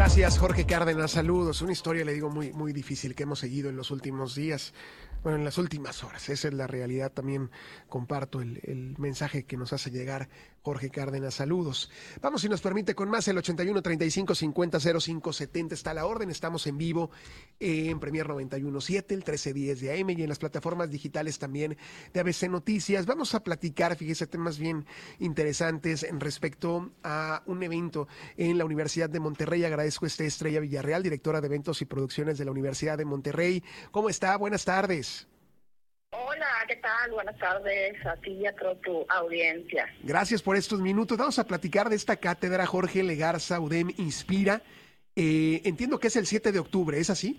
Gracias, Jorge Cárdenas. Saludos. Una historia, le digo, muy difícil que hemos seguido en los últimos días. Bueno, en las últimas horas. Esa es la realidad. También comparto el mensaje que nos hace llegar Jorge Cárdenas. Saludos. Vamos, si nos permite, con más. El 81 35 50 05 70 está a la orden. Estamos en vivo en Premier 91.7, el 1310 de AM y en las plataformas digitales también de ABC Noticias. Vamos a platicar, fíjese, temas bien interesantes en respecto a un evento en la Universidad de Monterrey. Agradezco Estrella Villarreal, directora de eventos y producciones de la Universidad de Monterrey. ¿Cómo está? Buenas tardes. Hola, ¿qué tal? Buenas tardes a ti y a toda tu audiencia. Gracias por estos minutos. Vamos a platicar de esta cátedra Jorge Legarza UDEM Inspira. Entiendo que es el 7 de octubre, ¿es así?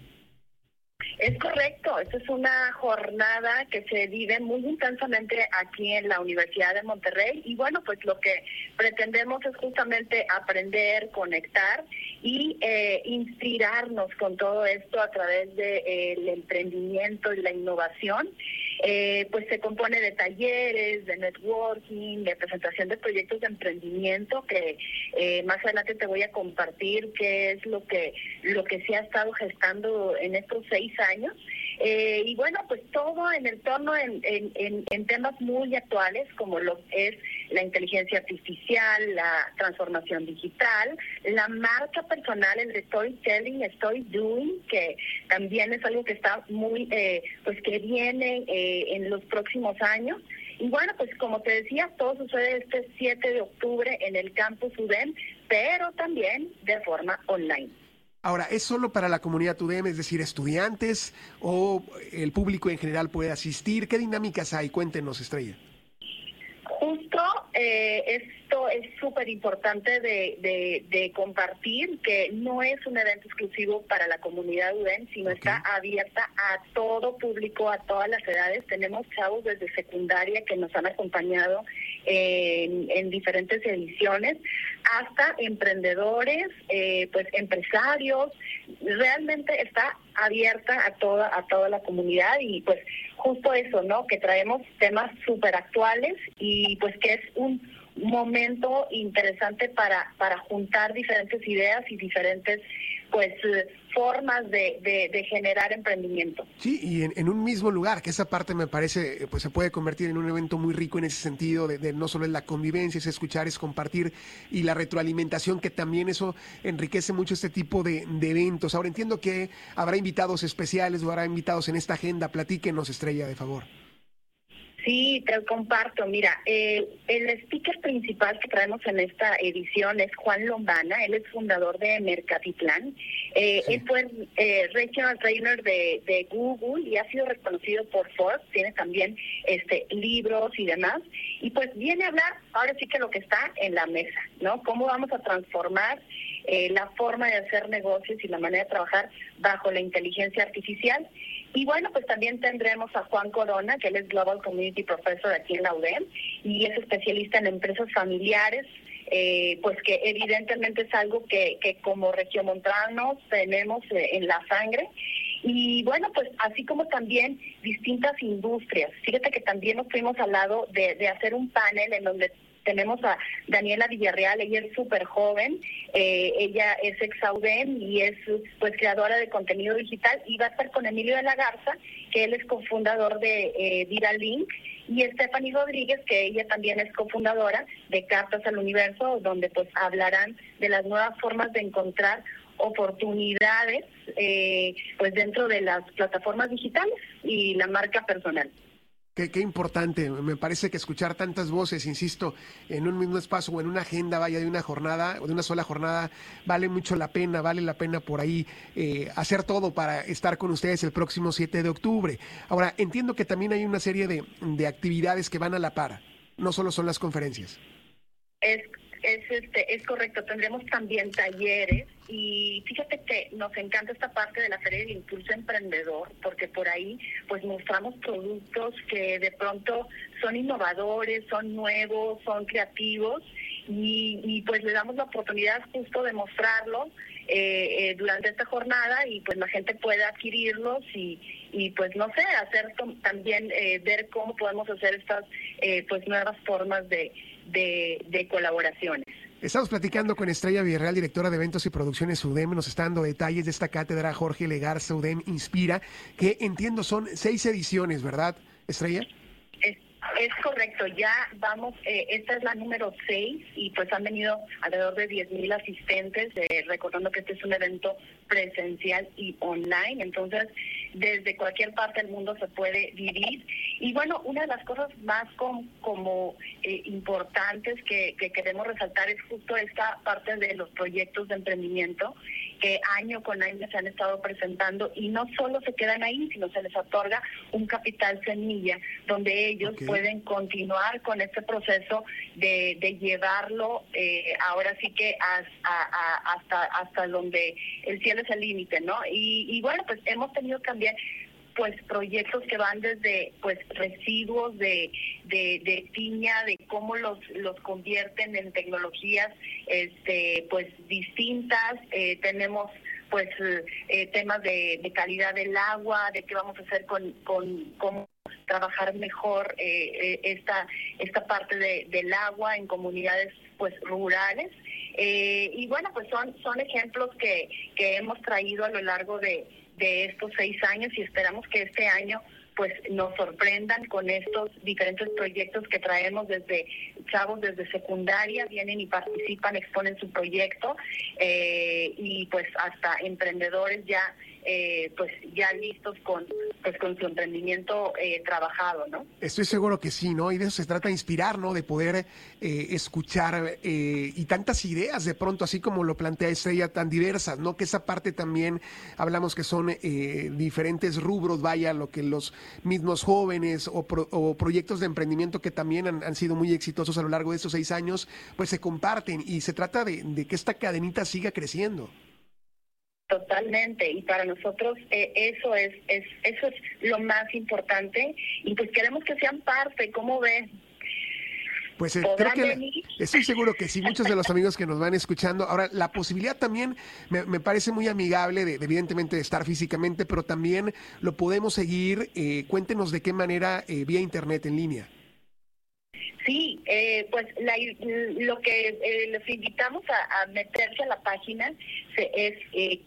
Es correcto, esta es una jornada que se vive muy intensamente aquí en la Universidad de Monterrey y bueno, pues lo que pretendemos es justamente aprender, conectar y inspirarnos con todo esto a través del emprendimiento y la innovación. Pues se compone de talleres, de networking, de presentación de proyectos de emprendimiento que más adelante te voy a compartir qué es lo que se ha estado gestando en estos 6 años. Y bueno, pues todo en el torno en temas muy actuales como lo es la inteligencia artificial, la transformación digital, la marca personal, el storytelling, estoy doing, que también es algo que está muy, pues que viene en los próximos años. Y bueno, pues como te decía, todo sucede este 7 de octubre en el campus UDEM, pero también de forma online. Ahora, ¿es solo para la comunidad UDEM, es decir, estudiantes, o el público en general puede asistir? ¿Qué dinámicas hay? Cuéntenos, Estrella. Justo esto es súper importante de compartir, que no es un evento exclusivo para la comunidad UDEM, sino está abierta a todo público, a todas las edades. Tenemos chavos desde secundaria que nos han acompañado en diferentes ediciones, hasta emprendedores, pues empresarios. Realmente está abierta a toda la comunidad y pues justo eso, ¿no? Que traemos temas súper actuales y pues que es un momento interesante para juntar diferentes ideas y diferentes pues formas de generar emprendimiento. Sí, y en un mismo lugar, que esa parte me parece, pues se puede convertir en un evento muy rico en ese sentido, de no solo es la convivencia, es escuchar, es compartir, y la retroalimentación, que también eso enriquece mucho este tipo de eventos. Ahora entiendo que habrá invitados especiales o habrá invitados en esta agenda. Platíquenos, Estrella, de favor. Sí, te comparto. Mira, el speaker principal que traemos en esta edición es Juan Lombana. Él es fundador de Mercatitlán. Él fue Regional Trainer de Google y ha sido reconocido por Forbes. Tiene también libros y demás. Y pues viene a hablar, ahora sí que lo que está en la mesa, ¿no? Cómo vamos a transformar la forma de hacer negocios y la manera de trabajar bajo la inteligencia artificial. Y bueno, pues también tendremos a Juan Corona, que él es Global Community Professor aquí en la UDEM y es especialista en empresas familiares, pues que evidentemente es algo que como regiomontanos tenemos en la sangre. Y bueno, pues así como también distintas industrias. Fíjate que también nos fuimos al lado de hacer un panel en donde tenemos a Daniela Villarreal. Ella es súper joven, ella es ex-UDEM y es pues creadora de contenido digital, y va a estar con Emilio de la Garza, que él es cofundador de Viralink, y Stephanie Rodríguez, que ella también es cofundadora de Cartas al Universo, donde pues hablarán de las nuevas formas de encontrar oportunidades pues dentro de las plataformas digitales y la marca personal. Qué importante, me parece que escuchar tantas voces, insisto, en un mismo espacio o en una agenda, vaya, de una jornada o de una sola jornada, vale la pena por ahí hacer todo para estar con ustedes el próximo 7 de octubre. Ahora, entiendo que también hay una serie de actividades que van a la par, no solo son las conferencias. Es correcto, tendremos también talleres y fíjate que nos encanta esta parte de la Feria del Impulso Emprendedor, porque por ahí pues mostramos productos que de pronto son innovadores, son nuevos, son creativos y pues le damos la oportunidad justo de mostrarlos durante esta jornada y pues la gente puede adquirirlos y pues no sé, hacer también ver cómo podemos hacer estas pues nuevas formas de colaboraciones. Estamos platicando con Estrella Villarreal, directora de eventos y producciones UDEM. Nos está dando detalles de esta cátedra Jorge Legarza UDEM Inspira, que entiendo son 6 ediciones, ¿verdad, Estrella? Es correcto, ya vamos, esta es la número 6 y pues han venido alrededor de 10,000 asistentes, recordando que este es un evento presencial y online, entonces desde cualquier parte del mundo se puede vivir. Y bueno, una de las cosas más como importantes que queremos resaltar es justo esta parte de los proyectos de emprendimiento que año con año se han estado presentando y no solo se quedan ahí, sino se les otorga un capital semilla donde ellos pueden continuar con este proceso de llevarlo ahora sí que hasta donde el cielo es el límite, ¿no? Y bueno, pues hemos tenido también pues proyectos que van desde pues residuos de piña, de cómo los convierten en tecnologías pues distintas. Tenemos pues temas de calidad del agua, de qué vamos a hacer con cómo trabajar mejor esta parte del agua en comunidades pues rurales. Y bueno, pues son ejemplos que hemos traído a lo largo de estos 6 años y esperamos que este año pues nos sorprendan con estos diferentes proyectos que traemos desde chavos desde secundaria, vienen y participan, exponen su proyecto y pues hasta emprendedores ya pues ya listos con su emprendimiento trabajado, ¿no? Estoy seguro que sí, ¿no? Y de eso se trata, de inspirar, ¿no? De poder escuchar y tantas ideas de pronto, así como lo plantea Estrella, tan diversas, ¿no? Que esa parte también hablamos que son diferentes rubros, vaya, lo que los mismos jóvenes o proyectos de emprendimiento que también han sido muy exitosos a lo largo de estos 6 años, pues se comparten y se trata de que esta cadenita siga creciendo. Totalmente, y para nosotros eso es lo más importante y pues queremos que sean parte. ¿Cómo ves? Pues creo que estoy seguro que sí, muchos de los amigos que nos van escuchando. Ahora, la posibilidad también me parece muy amigable, evidentemente de estar físicamente, pero también lo podemos seguir. Cuéntenos de qué manera vía internet, en línea. Sí, pues lo que les invitamos a meterse a la página es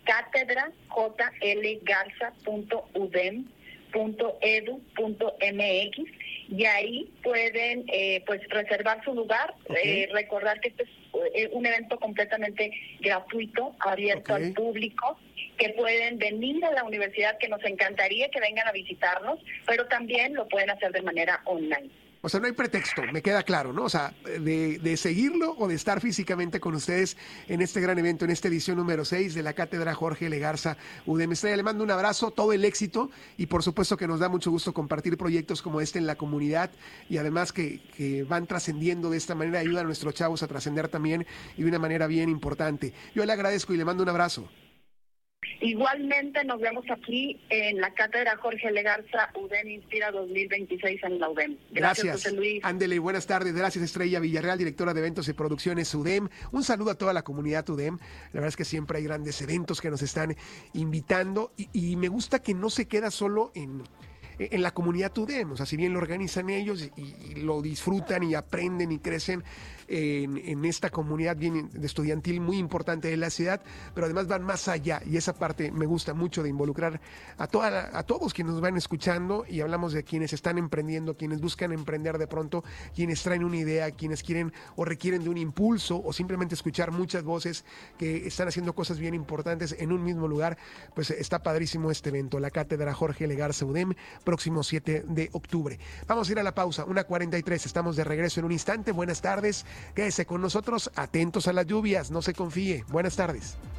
catedrajlgarza.udem.edu.mx y ahí pueden pues reservar su lugar. Recordar que este es un evento completamente gratuito, abierto al público, que pueden venir a la universidad, que nos encantaría que vengan a visitarnos, pero también lo pueden hacer de manera online. O sea, no hay pretexto, me queda claro, ¿no? O sea, de seguirlo o de estar físicamente con ustedes en este gran evento, en esta edición número 6 de la Cátedra Jorge Legarza UDEM. Estrella, le mando un abrazo, todo el éxito y por supuesto que nos da mucho gusto compartir proyectos como este en la comunidad y además que van trascendiendo de esta manera, ayudan a nuestros chavos a trascender también y de una manera bien importante. Yo le agradezco y le mando un abrazo. Igualmente nos vemos aquí en la Cátedra Jorge Legarza UDEM Inspira 2026 en la UDEM. Gracias, José Luis. Ándele, buenas tardes. Gracias, Estrella Villarreal, directora de eventos y producciones UDEM. Un saludo a toda la comunidad UDEM. La verdad es que siempre hay grandes eventos que nos están invitando y me gusta que no se queda solo en la comunidad UDEM. O sea, si bien lo organizan ellos y lo disfrutan y aprenden y crecen en esta comunidad bien estudiantil muy importante de la ciudad, pero además van más allá y esa parte me gusta mucho de involucrar a todos quienes nos van escuchando y hablamos de quienes están emprendiendo, quienes buscan emprender de pronto, quienes traen una idea, quienes quieren o requieren de un impulso o simplemente escuchar muchas voces que están haciendo cosas bien importantes en un mismo lugar. Pues está padrísimo este evento, la Cátedra Jorge Legarza UDEM, próximo 7 de octubre. Vamos a ir a la pausa, 1:43, estamos de regreso en un instante. Buenas tardes, quédese con nosotros, atentos a las lluvias, no se confíe. Buenas tardes.